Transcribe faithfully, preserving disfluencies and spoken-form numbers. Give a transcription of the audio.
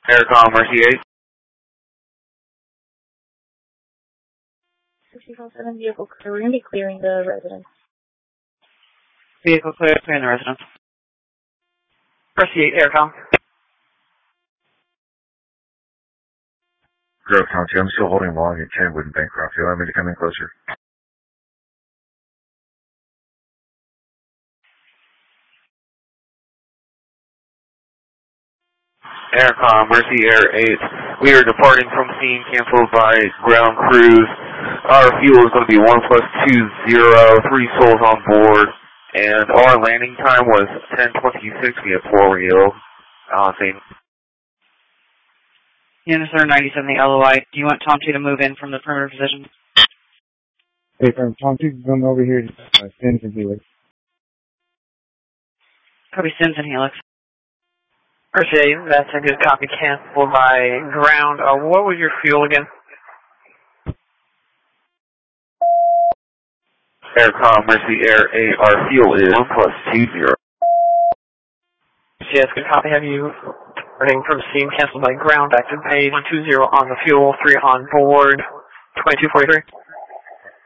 Aircom Mercy eight. sixty seven vehicle clear. We're going to be clearing the residence. Vehicle clear, clearing the residence. Mercy eight, Aircom. Grove County, I'm still holding long at Kenwood and Bancroft. You allow me to come in closer? Aircom, Mercy Air eight. We are departing from scene, canceled by ground crews. Our fuel is going to be one plus two zero, three souls on board, and our landing time was ten twenty-six. We have four wheels. Uh, same. Unison ninety-seven, the L O I. Do you want Tom two to move in from the perimeter position? Hey, from Tom two, come over here to uh, Sims and Helix. Copy, Sims and Helix. Mercy eight, that's a good copy. Cancel by ground. Uh, what was your fuel again? Aircom, Mercy Air eight. Our fuel is one plus two zero. Yes, good copy. Have you running from scene, canceled by ground, back to page one two zero on the fuel, three on board, twenty-two forty-three.